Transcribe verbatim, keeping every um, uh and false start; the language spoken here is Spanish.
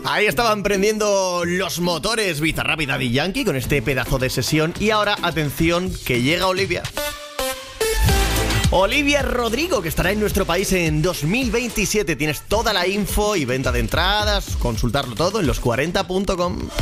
Ahí estaban prendiendo los motores Bizarrap y Daddy Yankee con este pedazo de sesión. Y ahora, atención, que llega Olivia. Olivia Rodrigo, que estará en nuestro país en dos mil veintisiete. Tienes toda la info y venta de entradas, consultarlo todo en los cuarenta punto com.